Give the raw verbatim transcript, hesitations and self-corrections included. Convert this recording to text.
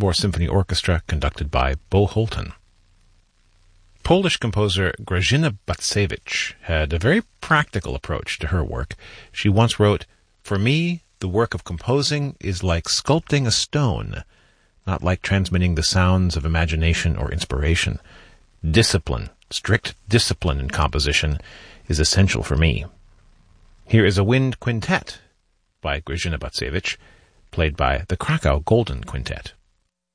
Sobor Symphony Orchestra, conducted by Bo Holton. Polish composer Grażyna Bacewicz had a very practical approach to her work. She once wrote, "For me, the work of composing is like sculpting a stone, not like transmitting the sounds of imagination or inspiration. Discipline, strict discipline in composition, is essential for me." Here is a wind quintet by Grażyna Bacewicz, played by the Krakow Golden Quintet.